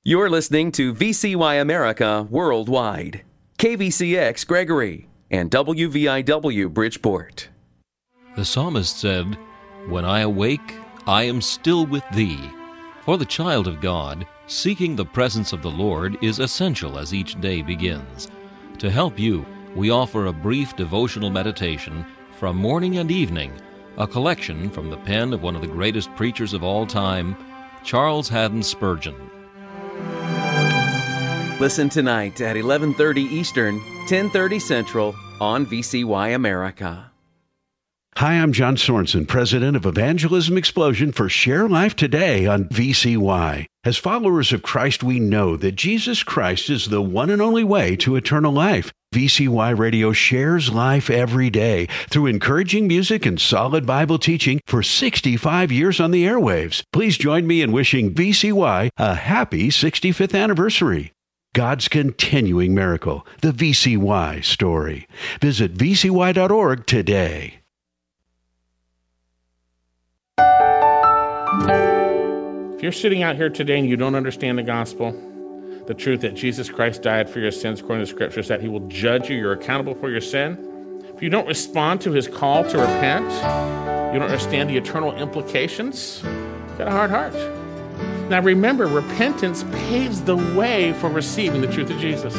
You're listening to VCY America Worldwide, KVCX Gregory, and WVIW Bridgeport. The psalmist said, "When I awake, I am still with thee." For the child of God, seeking the presence of the Lord is essential as each day begins. To help you, we offer a brief devotional meditation from morning and evening, a collection from the pen of one of the greatest preachers of all time, Charles Haddon Spurgeon. Listen tonight at 11:30 Eastern, 10:30 Central on VCY America. Hi, I'm John Sorensen, president of Evangelism Explosion for Share Life Today on VCY. As followers of Christ, we know that Jesus Christ is the one and only way to eternal life. VCY Radio shares life every day through encouraging music and solid Bible teaching for 65 years on the airwaves. Please join me in wishing VCY a happy 65th anniversary. God's continuing miracle, the VCY story. Visit vcy.org today. If you're sitting out here today and you don't understand the gospel, the truth that Jesus Christ died for your sins according to the scriptures, that he will judge you, you're accountable for your sin. If you don't respond to his call to repent, you don't understand the eternal implications, you've got a hard heart. Now remember, repentance paves the way for receiving the truth of Jesus.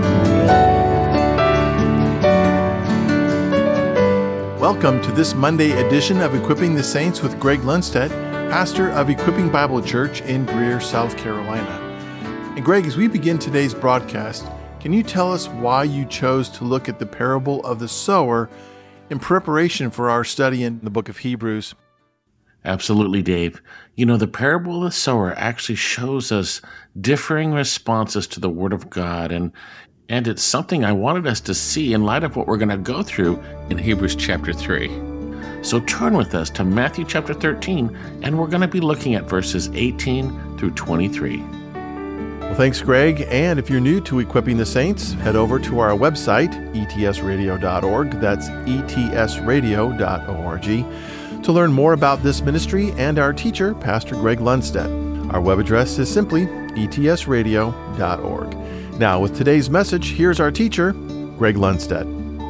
Welcome to this Monday edition of Equipping the Saints with Greg Lundstedt, pastor of Equipping Bible Church in Greer, South Carolina. And Greg, as we begin today's broadcast, can you tell us why you chose to look at the parable of the sower in preparation for our study in the book of Hebrews? Absolutely, Dave. You know, the parable of the sower actually shows us differing responses to the Word of God, and it's something I wanted us to see in light of what we're going to go through in Hebrews chapter 3. So turn with us to Matthew chapter 13, and we're going to be looking at verses 18 through 23. Well, thanks, Greg. And if you're new to Equipping the Saints, head over to our website, etsradio.org. That's etsradio.org. to learn more about this ministry and our teacher, Pastor Greg Lundstedt. Our web address is simply etsradio.org. Now, with today's message, here's our teacher, Greg Lundstedt.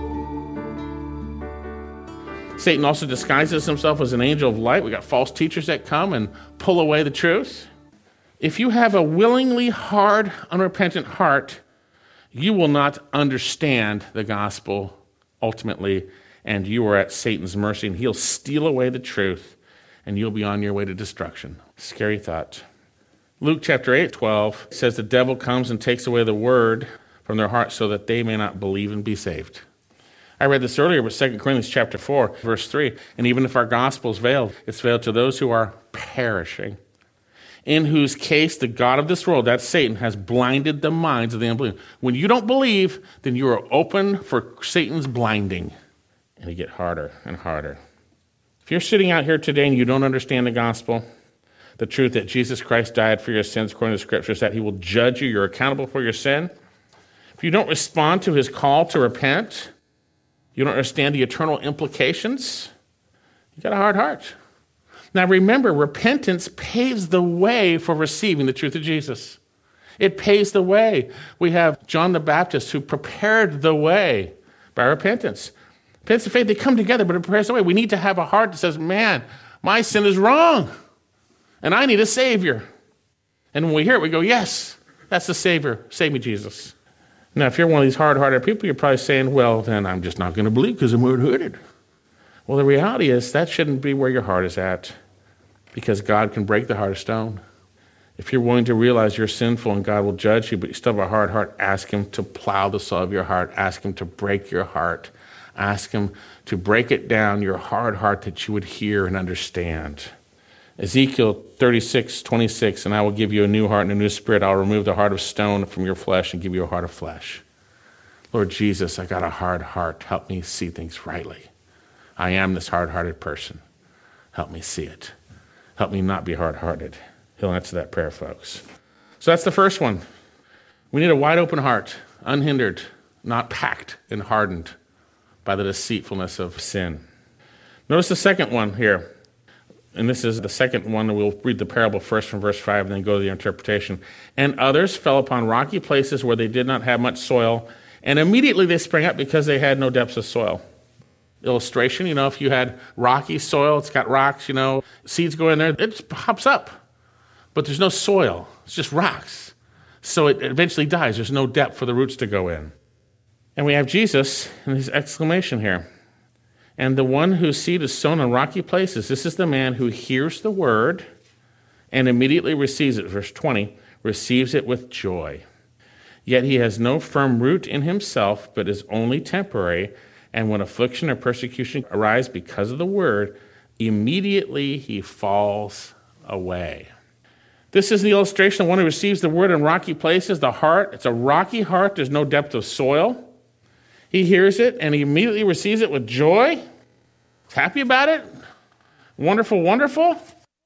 Satan also disguises himself as an angel of light. We got false teachers that come and pull away the truth. If you have a willingly hard, unrepentant heart, you will not understand the gospel ultimately, and you are at Satan's mercy, and he'll steal away the truth, and you'll be on your way to destruction. Scary thought. Luke chapter 8:12 says the devil comes and takes away the word from their hearts so that they may not believe and be saved. I read this earlier with 2 Corinthians chapter 4, verse 3. And even if our gospel is veiled, it's veiled to those who are perishing, in whose case the god of this world, that's Satan, has blinded the minds of the unbelieving. When you don't believe, then you are open for Satan's blinding. And you get harder and harder. If you're sitting out here today and you don't understand the gospel, the truth that Jesus Christ died for your sins according to the scriptures, that he will judge you, you're accountable for your sin. If you don't respond to his call to repent, you don't understand the eternal implications, you got a hard heart. Now remember, repentance paves the way for receiving the truth of Jesus. It paves the way. We have John the Baptist who prepared the way by repentance. Repentance and faith, they come together, but it prepares the way. We need to have a heart that says, man, my sin is wrong, and I need a Savior. And when we hear it, we go, yes, that's the Savior. Save me, Jesus. Now, if you're one of these hard-hearted people, you're probably saying, well, then I'm just not going to believe because I'm hard-hearted. Well, the reality is that shouldn't be where your heart is at, because God can break the heart of stone. If you're willing to realize you're sinful and God will judge you, but you still have a hard heart, ask him to plow the soil of your heart. Ask him to break your heart. Ask him to break it down, your hard heart, that you would hear and understand. Ezekiel 36:26, and I will give you a new heart and a new spirit. I'll remove the heart of stone from your flesh and give you a heart of flesh. Lord Jesus, I got a hard heart. Help me see things rightly. I am this hard-hearted person. Help me see it. Help me not be hard-hearted. He'll answer that prayer, folks. So that's the first one. We need a wide open heart, unhindered, not packed and hardened by the deceitfulness of sin. Notice the second one here. And this is the second one. We'll read the parable first from verse 5 and then go to the interpretation. And others fell upon rocky places where they did not have much soil, and immediately they sprang up because they had no depths of soil. Illustration, if you had rocky soil, it's got rocks, seeds go in there, it pops up. But there's no soil. It's just rocks. So it eventually dies. There's no depth for the roots to go in. And we have Jesus and his exclamation here. And the one whose seed is sown on rocky places, this is the man who hears the word and immediately receives it. Verse 20, receives it with joy. Yet he has no firm root in himself, but is only temporary. And when affliction or persecution arise because of the word, immediately he falls away. This is the illustration of one who receives the word in rocky places, the heart. It's a rocky heart. There's no depth of soil. He hears it, and he immediately receives it with joy. He's happy about it. Wonderful, wonderful.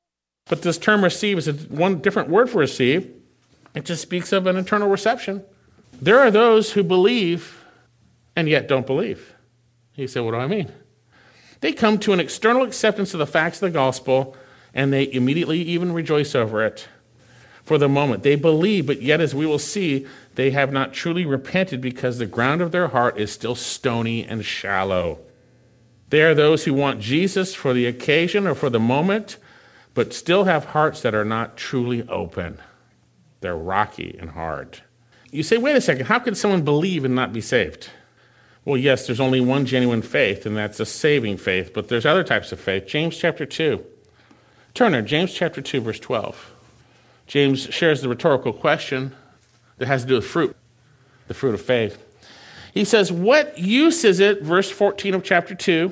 But this term receive is one different word for receive. It just speaks of an internal reception. There are those who believe and yet don't believe. He said, what do I mean? They come to an external acceptance of the facts of the gospel, and they immediately even rejoice over it. For the moment, they believe, but yet, as we will see, they have not truly repented because the ground of their heart is still stony and shallow. They are those who want Jesus for the occasion or for the moment, but still have hearts that are not truly open. They're rocky and hard. You say, wait a second, how can someone believe and not be saved? Well, yes, there's only one genuine faith, and that's a saving faith, but there's other types of faith. James chapter 2. Turner, James chapter 2, verse 12. James shares the rhetorical question that has to do with fruit, the fruit of faith. He says, what use is it, verse 14 of chapter 2,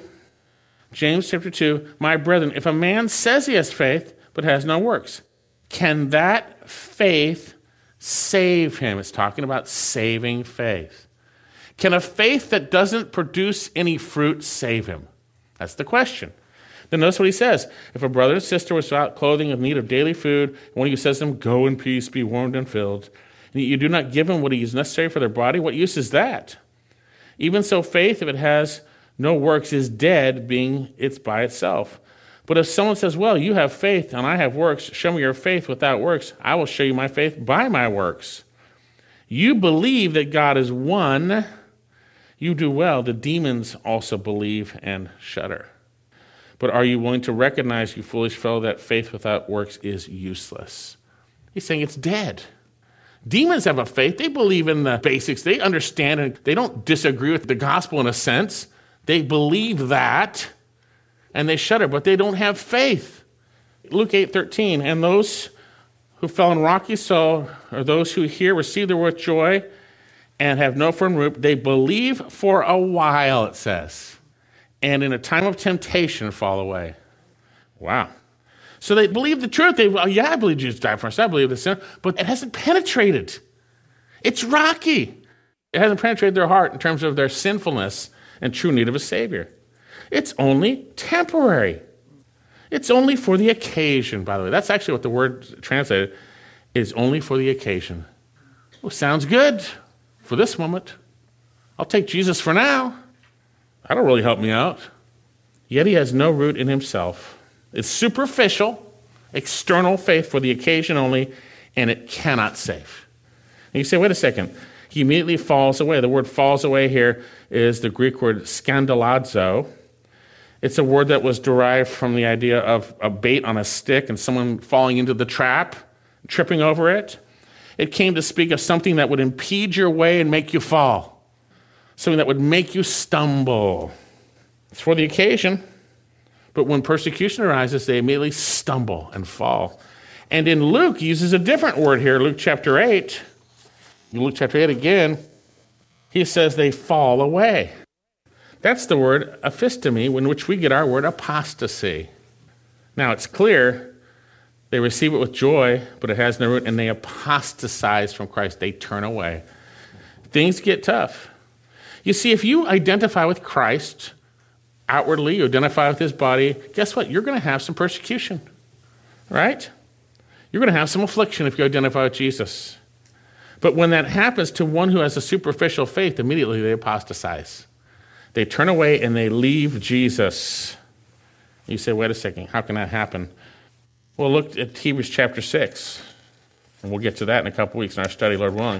James chapter 2, my brethren, if a man says he has faith but has no works, can that faith save him? It's talking about saving faith. Can a faith that doesn't produce any fruit save him? That's the question. Then notice what he says. If a brother or sister was without clothing in need of daily food, and one of you says to them, go in peace, be warmed and filled, and you do not give them what is necessary for their body, what use is that? Even so, faith, if it has no works, is dead, being it's by itself. But if someone says, well, you have faith and I have works, show me your faith without works, I will show you my faith by my works. You believe that God is one, you do well. The demons also believe and shudder. But are you willing to recognize, you foolish fellow, that faith without works is useless? He's saying it's dead. Demons have a faith. They believe in the basics. They understand, and they don't disagree with the gospel in a sense. They believe that, and they shudder, but they don't have faith. Luke 8:13, and those who fell in rocky soil are those who hear, receive the word with joy, and have no firm root. They believe for a while, it says, and in a time of temptation fall away. Wow. So they believe the truth. I believe Jesus died for us. I believe the sin, but it hasn't penetrated. It's rocky. It hasn't penetrated their heart in terms of their sinfulness and true need of a Savior. It's only temporary. It's only for the occasion, by the way. That's actually what the word translated is, only for the occasion. Well, sounds good for this moment. I'll take Jesus for now. That'll really help me out. Yet he has no root in himself. It's superficial, external faith for the occasion only, and it cannot save. And you say, wait a second. He immediately falls away. The word falls away here is the Greek word skandalazo. It's a word that was derived from the idea of a bait on a stick and someone falling into the trap, tripping over it. It came to speak of something that would impede your way and make you fall. Something that would make you stumble. It's for the occasion. But when persecution arises, they immediately stumble and fall. And in Luke, he uses a different word here. Luke chapter 8. Luke chapter 8 again. He says they fall away. That's the word aphistemi, in which we get our word apostasy. Now, it's clear they receive it with joy, but it has no root, and they apostatize from Christ. They turn away. Things get tough. You see, if you identify with Christ outwardly, you identify with his body, guess what? You're going to have some persecution, right? You're going to have some affliction if you identify with Jesus. But when that happens to one who has a superficial faith, immediately they apostatize. They turn away and they leave Jesus. You say, wait a second, how can that happen? Well, look at Hebrews chapter 6, and we'll get to that in a couple weeks in our study, Lord willing.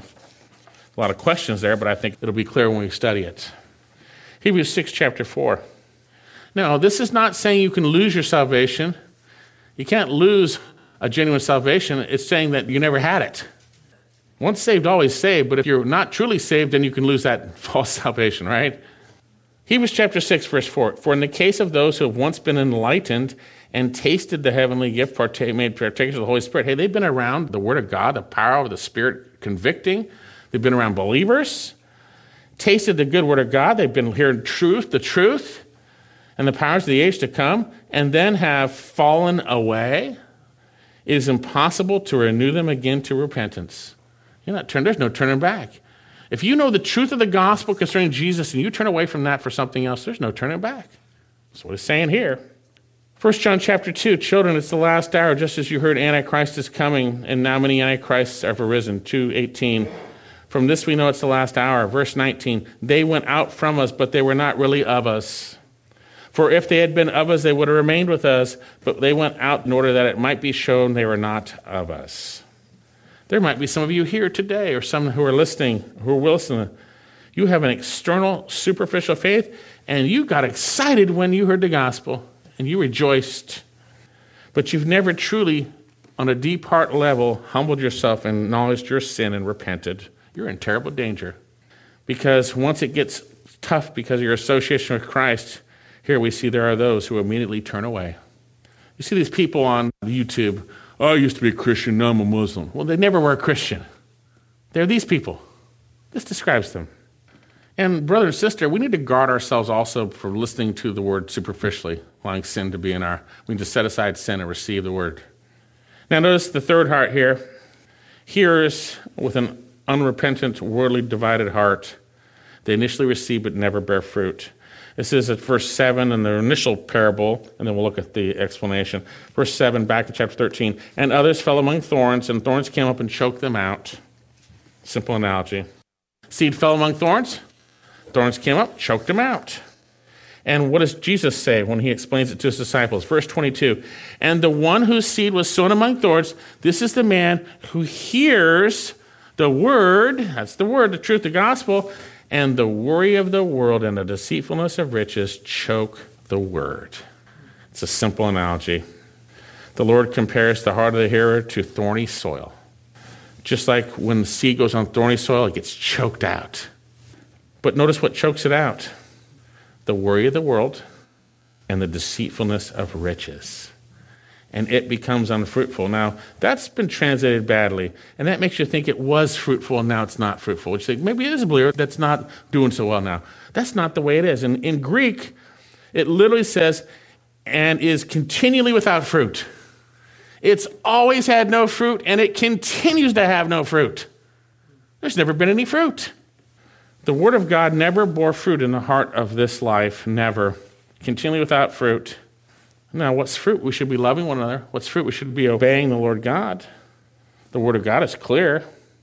A lot of questions there, but I think it'll be clear when we study it. Hebrews 6, chapter 4. Now, this is not saying you can lose your salvation. You can't lose a genuine salvation. It's saying that you never had it. Once saved, always saved, but if you're not truly saved, then you can lose that false salvation, right? Hebrews chapter 6, verse 4. For in the case of those who have once been enlightened and tasted the heavenly gift, made partakers of the Holy Spirit, hey, they've been around the Word of God, the power of the Spirit convicting. They've been around believers, tasted the good Word of God. They've been hearing the truth, and the powers of the age to come, and then have fallen away. It is impossible to renew them again to repentance. There's no turning back. If you know the truth of the gospel concerning Jesus and you turn away from that for something else, there's no turning back. That's what it's saying here. 1 John chapter 2, children, it's the last hour, just as you heard Antichrist is coming, and now many Antichrists have arisen. 2:18. From this we know it's the last hour. Verse 19, they went out from us, but they were not really of us. For if they had been of us, they would have remained with us, but they went out in order that it might be shown they were not of us. There might be some of you here today, or some who are listening, who will listen. You have an external, superficial faith, and you got excited when you heard the gospel, and you rejoiced. But you've never truly, on a deep heart level, humbled yourself and acknowledged your sin and repented. You're in terrible danger. Because once it gets tough because of your association with Christ, here we see there are those who immediately turn away. You see these people on YouTube, I used to be a Christian, now I'm a Muslim. Well, they never were a Christian. They're these people. This describes them. And brother and sister, we need to guard ourselves also for listening to the word superficially, allowing sin to be in our, we need to set aside sin and receive the word. Now notice the third heart here. Hearers with an unrepentant, worldly divided heart. They initially receive but never bear fruit. This is at verse 7 in the initial parable, and then we'll look at the explanation. Verse 7, back to chapter 13. And others fell among thorns, and thorns came up and choked them out. Simple analogy. Seed fell among thorns. Thorns came up, choked them out. And what does Jesus say when he explains it to his disciples? Verse 22. And the one whose seed was sown among thorns, this is the man who hears the word, that's the word, the truth, the gospel, and the worry of the world and the deceitfulness of riches choke the word. It's a simple analogy. The Lord compares the heart of the hearer to thorny soil. Just like when the seed goes on thorny soil, it gets choked out. But notice what chokes it out. The worry of the world and the deceitfulness of riches. And it becomes unfruitful. Now, that's been translated badly, and that makes you think it was fruitful and now it's not fruitful, which you think maybe it is a believer that's not doing so well now. That's not the way it is. And in Greek, it literally says, and is continually without fruit. It's always had no fruit, and it continues to have no fruit. There's never been any fruit. The Word of God never bore fruit in the heart of this life, never. Continually without fruit. Now, what's fruit? We should be loving one another. What's fruit? We should be obeying the Lord God. The Word of God is clear.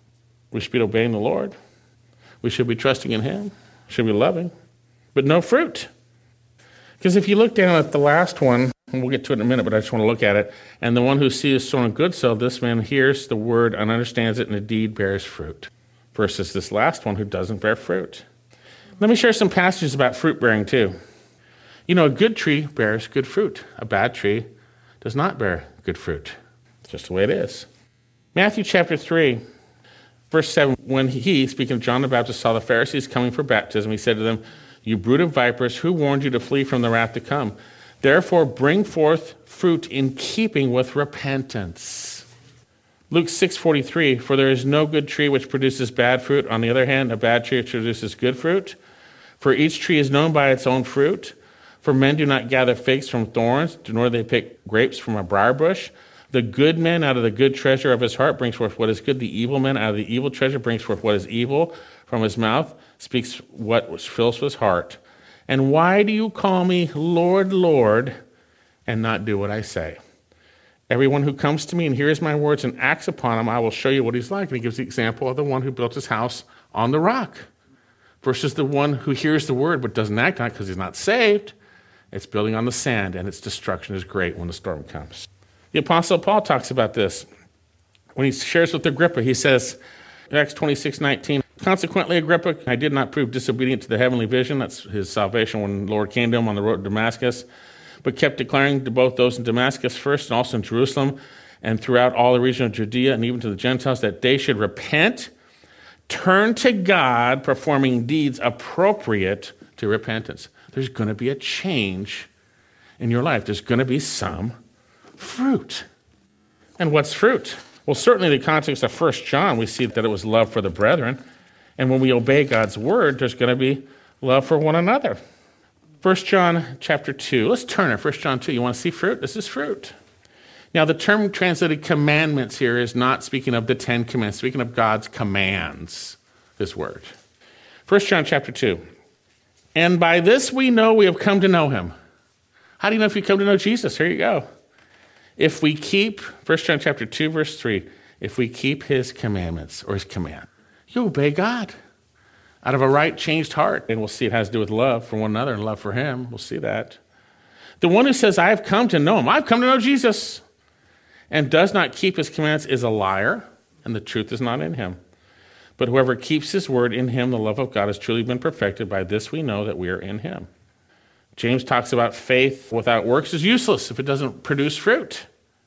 We should be obeying the Lord. We should be trusting in Him. We should be loving. But no fruit. Because if you look down at the last one, and we'll get to it in a minute, but I just want to look at it. And the one who sees sown in good soil, this man hears the word and understands it and indeed bears fruit. Versus this last one who doesn't bear fruit. Let me share some passages about fruit bearing too. You know, a good tree bears good fruit. A bad tree does not bear good fruit. It's just the way it is. Matthew chapter 3, verse 7, when he, speaking of John the Baptist, saw the Pharisees coming for baptism, he said to them, you brood of vipers, who warned you to flee from the wrath to come? Therefore bring forth fruit in keeping with repentance. Luke 6:43, for there is no good tree which produces bad fruit. On the other hand, a bad tree which produces good fruit. For each tree is known by its own fruit. For men do not gather figs from thorns, nor do they pick grapes from a briar bush. The good man out of the good treasure of his heart brings forth what is good. The evil man out of the evil treasure brings forth what is evil. From his mouth speaks what fills his heart. And why do you call me Lord, Lord, and not do what I say? Everyone who comes to me and hears my words and acts upon them, I will show you what he's like. And he gives the example of the one who built his house on the rock versus the one who hears the word but doesn't act on it because he's not saved. It's building on the sand, and its destruction is great when the storm comes. The Apostle Paul talks about this. When he shares with Agrippa, he says, in Acts 26:19, consequently, Agrippa, I did not prove disobedient to the heavenly vision, that's his salvation when the Lord came to him on the road to Damascus, but kept declaring to both those in Damascus first and also in Jerusalem and throughout all the region of Judea and even to the Gentiles that they should repent, turn to God, performing deeds appropriate to repentance. There's going to be a change in your life. There's going to be some fruit. And what's fruit? Well, certainly in the context of 1 John, we see that it was love for the brethren. And when we obey God's word, there's going to be love for one another. 1 John chapter 2. Let's turn to 1 John 2. You want to see fruit? This is fruit. Now, the term translated commandments here is not speaking of the 10 commandments, speaking of God's commands, this word. 1 John chapter 2. And by this we know we have come to know him. How do you know if you come to know Jesus? Here you go. If we keep, 1 John chapter 2, verse 3, if we keep his commandments, or his command, you obey God out of a right, changed heart. And we'll see it has to do with love for one another and love for him. We'll see that. The one who says, I have come to know him, I've come to know Jesus, and does not keep his commandments is a liar, and the truth is not in him. But whoever keeps his word, in him the love of God has truly been perfected. By this we know that we are in him. James talks about faith without works is useless if it doesn't produce fruit.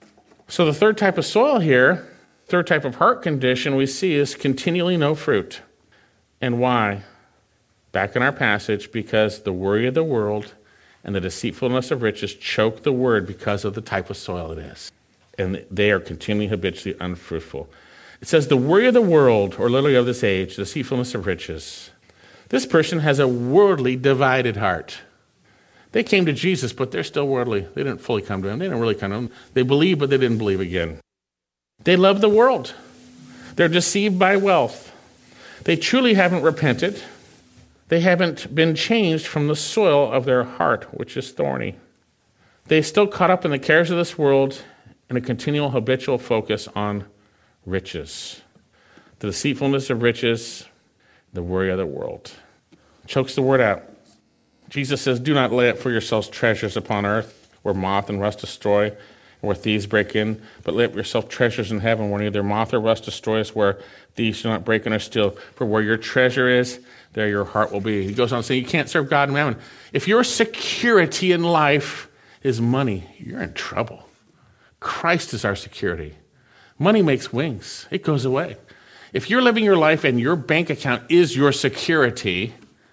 So the third type of soil here, third type of heart condition we see is continually no fruit. And why? Back in our passage, because the worry of the world and the deceitfulness of riches choke the word because of the type of soil it is. And they are continually habitually unfruitful. It says the worry of the world, or literally of this age, the deceitfulness of riches. This person has a worldly divided heart. They came to Jesus, but they're still worldly. They didn't fully come to him. They didn't really come to him. They believed, but they didn't believe again. They love the world. They're deceived by wealth. They truly haven't repented. They haven't been changed from the soil of their heart, which is thorny. They're still caught up in the cares of this world and a continual habitual focus on riches. The deceitfulness of riches, the worry of the world. Chokes the word out. Jesus says, do not lay up for yourselves treasures upon earth, where moth and rust destroy, and where thieves break in, but lay up yourself treasures in heaven, where neither moth or rust destroys, where thieves do not break in or steal. For where your treasure is, there your heart will be. He goes on saying, you can't serve God and mammon. If your security in life is money, you're in trouble. Christ is our security. Money makes wings. It goes away. If you're living your life and your bank account is your security,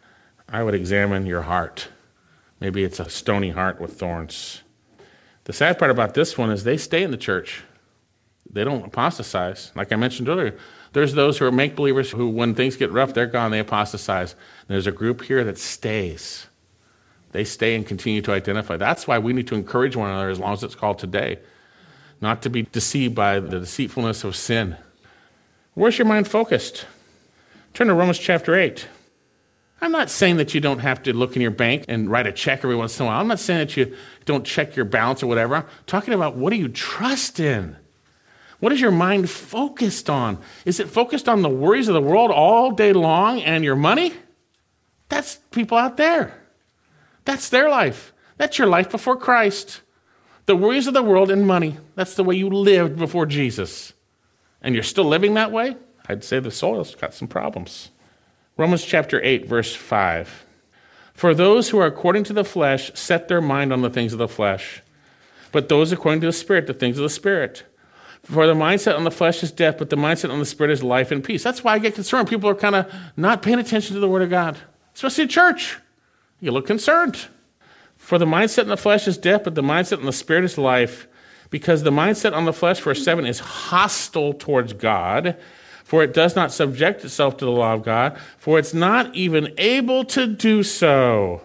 I would examine your heart. Maybe it's a stony heart with thorns. The sad part about this one is they stay in the church. They don't apostatize. Like I mentioned earlier, there's those who are make-believers who, when things get rough, they're gone, they apostatize. There's a group here that stays. They stay and continue to identify. That's why we need to encourage one another, as long as it's called today, not to be deceived by the deceitfulness of sin. Where's your mind focused? Turn to Romans chapter 8. I'm not saying that you don't have to look in your bank and write a check every once in a while. I'm not saying that you don't check your balance or whatever. I'm talking about, what do you trust in? What is your mind focused on? Is it focused on the worries of the world all day long and your money? That's people out there. That's their life. That's your life before Christ. The worries of the world and money. That's the way you lived before Jesus. And you're still living that way? I'd say the soil's got some problems. Romans chapter 8, verse 5. For those who are according to the flesh set their mind on the things of the flesh, but those according to the Spirit, the things of the Spirit. For the mindset on the flesh is death, but the mindset on the Spirit is life and peace. That's why I get concerned. People are kind of not paying attention to the Word of God, especially in church. You look concerned. For the mindset in the flesh is death, but the mindset in the Spirit is life, because the mindset on the flesh, verse 7, is hostile towards God, for it does not subject itself to the law of God, for it's not even able to do so.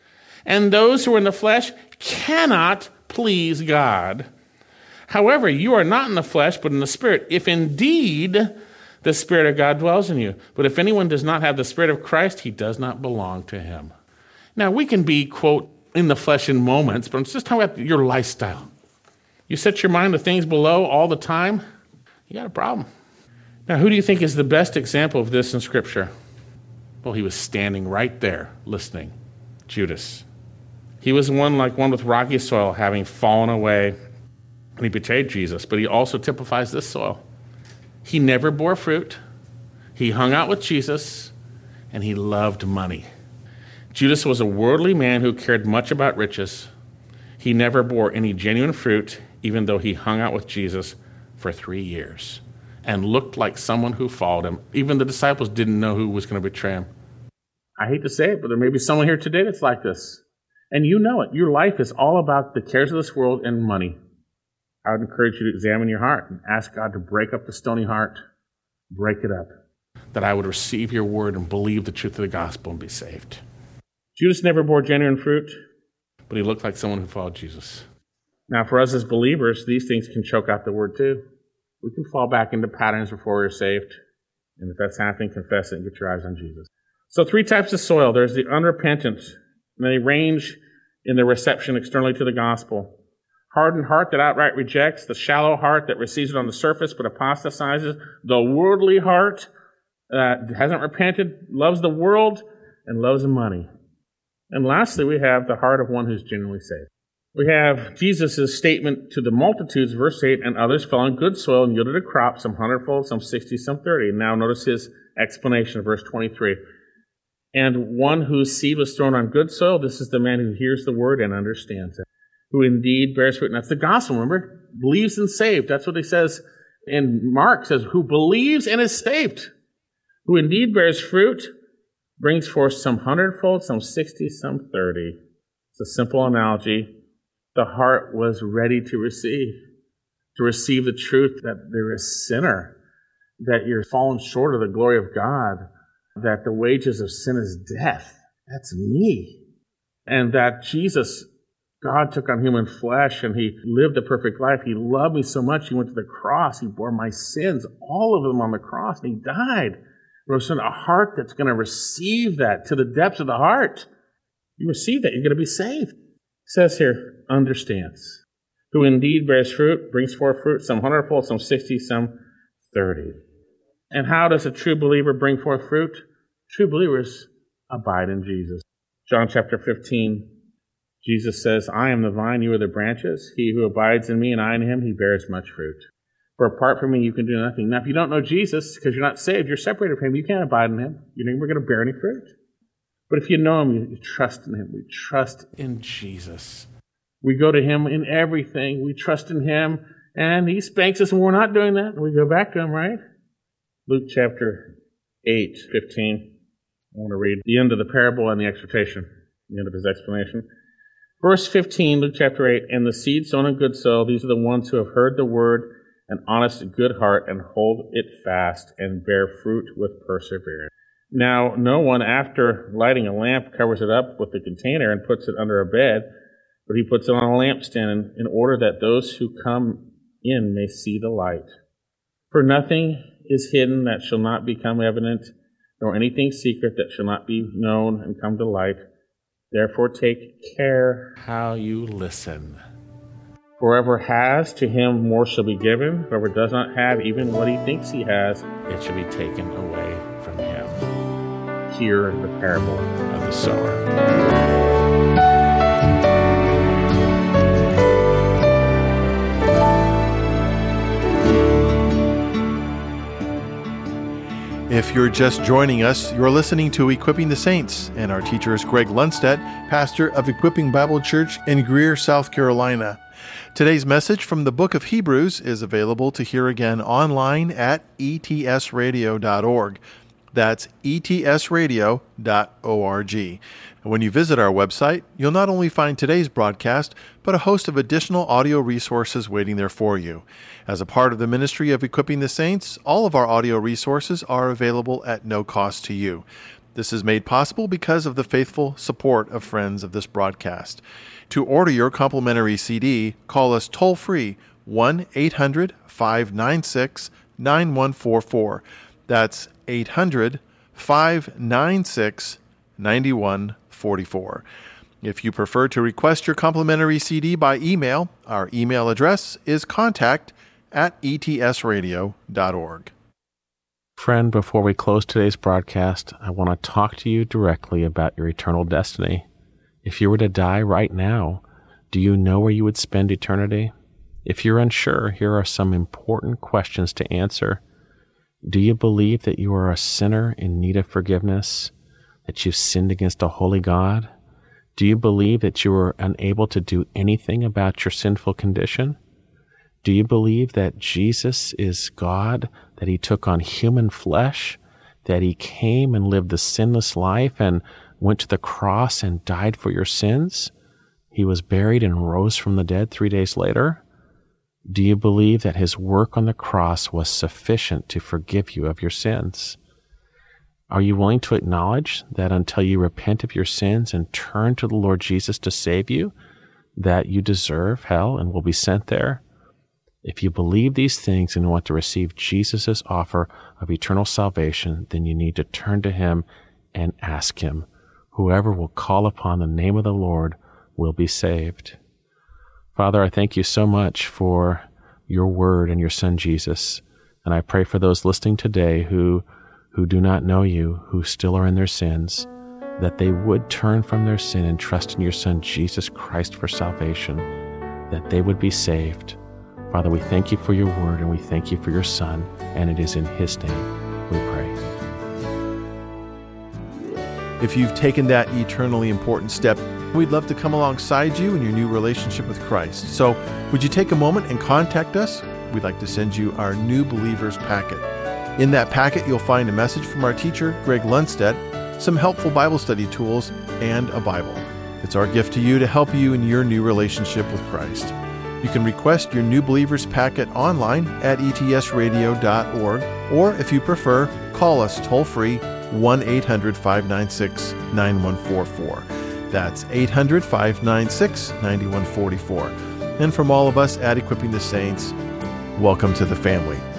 And those who are in the flesh cannot please God. However, you are not in the flesh, but in the Spirit, if indeed the Spirit of God dwells in you. But if anyone does not have the Spirit of Christ, he does not belong to him. Now, we can be, quote, in the flesh in moments, but I'm just talking about your lifestyle. You set your mind to things below all the time, you got a problem. Now, who do you think is the best example of this in Scripture? Well, he was standing right there listening. Judas. He was one with rocky soil, having fallen away, and he betrayed Jesus. But he also typifies this soil. He never bore fruit. He hung out with Jesus, and he loved money. Judas was a worldly man who cared much about riches. He never bore any genuine fruit, even though he hung out with Jesus for 3 years and looked like someone who followed him. Even the disciples didn't know who was going to betray him. I hate to say it, but there may be someone here today that's like this. And you know it. Your life is all about the cares of this world and money. I would encourage you to examine your heart and ask God to break up the stony heart, break it up, that I would receive your word and believe the truth of the gospel and be saved. Judas never bore genuine fruit, but he looked like someone who followed Jesus. Now, for us as believers, these things can choke out the word too. We can fall back into patterns before we're saved. And if that's happening, confess it and get your eyes on Jesus. So 3 types of soil. There's the unrepentant, and they range in their reception externally to the gospel. Hardened heart that outright rejects, the shallow heart that receives it on the surface but apostatizes, the worldly heart that hasn't repented, loves the world, and loves money. And lastly, we have the heart of one who's genuinely saved. We have Jesus' statement to the multitudes, verse 8, and others fell on good soil and yielded a crop, some 100-fold, some 60, some 30. Now notice his explanation, verse 23. And one whose seed was thrown on good soil, this is the man who hears the word and understands it, who indeed bears fruit. And that's the gospel, remember? Believes and saved. That's what he says in Mark, says, who believes and is saved, who indeed bears fruit, brings forth some 100-fold, some 60, some 30. It's a simple analogy. The heart was ready to receive the truth that there is sinner, that you're fallen short of the glory of God, that the wages of sin is death. That's me. And that Jesus, God took on human flesh and he lived a perfect life. He loved me so much, he went to the cross. He bore my sins, all of them on the cross, and he died. A heart that's going to receive that to the depths of the heart. You receive that, you're going to be saved. It says here, understands. Who indeed bears fruit, brings forth fruit, some 100-fold, some 60, some 30. And how does a true believer bring forth fruit? True believers abide in Jesus. John chapter 15, Jesus says, I am the vine, you are the branches. He who abides in me and I in him, he bears much fruit. For apart from me, you can do nothing. Now, if you don't know Jesus, because you're not saved, you're separated from him, you can't abide in him. You're never going to bear any fruit. But if you know him, you trust in him. We trust in Jesus. We go to him in everything. We trust in him, and he spanks us when we're not doing that, and we go back to him, right? Luke chapter 8, 15. I want to read the end of the parable and the exhortation, the end of his explanation. Verse 15, Luke chapter 8, and the seed sown in good soil, these are the ones who have heard the word, an honest, good heart, and hold it fast, and bear fruit with perseverance. Now, no one, after lighting a lamp, covers it up with the container and puts it under a bed, but he puts it on a lampstand in order that those who come in may see the light. For nothing is hidden that shall not become evident, nor anything secret that shall not be known and come to light. Therefore take care how you listen. Whoever has, to him more shall be given. Whoever does not have even what he thinks he has, it shall be taken away from him. Hear the parable of the sower. If you're just joining us, you're listening to Equipping the Saints, and our teacher is Greg Lundstedt, pastor of Equipping Bible Church in Greer, South Carolina. Today's message from the book of Hebrews is available to hear again online at etsradio.org. That's etsradio.org. And when you visit our website, you'll not only find today's broadcast, but a host of additional audio resources waiting there for you. As a part of the ministry of Equipping the Saints, all of our audio resources are available at no cost to you. This is made possible because of the faithful support of friends of this broadcast. To order your complimentary CD, call us toll-free 1-800-596-9144. That's 800-596-9144. If you prefer to request your complimentary CD by email, our email address is contact@etsradio.org. Friend, before we close today's broadcast, I want to talk to you directly about your eternal destiny. If you were to die right now, do you know where you would spend eternity? If you're unsure, here are some important questions to answer. Do you believe that you are a sinner in need of forgiveness, that you've sinned against a holy God? Do you believe that you are unable to do anything about your sinful condition? Do you believe that Jesus is God, that he took on human flesh, that he came and lived the sinless life and went to the cross and died for your sins? He was buried and rose from the dead 3 days later. Do you believe that his work on the cross was sufficient to forgive you of your sins? Are you willing to acknowledge that until you repent of your sins and turn to the Lord Jesus to save you, that you deserve hell and will be sent there? If you believe these things and want to receive Jesus' offer of eternal salvation, then you need to turn to him and ask him. Whoever will call upon the name of the Lord will be saved. Father, I thank you so much for your word and your son Jesus. And I pray for those listening today who do not know you, who still are in their sins, that they would turn from their sin and trust in your son Jesus Christ for salvation, that they would be saved. Father, we thank you for your word and we thank you for your son, and it is in his name we pray. If you've taken that eternally important step, we'd love to come alongside you in your new relationship with Christ. So would you take a moment and contact us? We'd like to send you our New Believers packet. In that packet, you'll find a message from our teacher, Greg Lundstedt, some helpful Bible study tools, and a Bible. It's our gift to you to help you in your new relationship with Christ. You can request your New Believers packet online at etsradio.org, or if you prefer, call us toll-free 1-800-596-9144. That's 800-596-9144. And from all of us at Equipping the Saints, welcome to the family.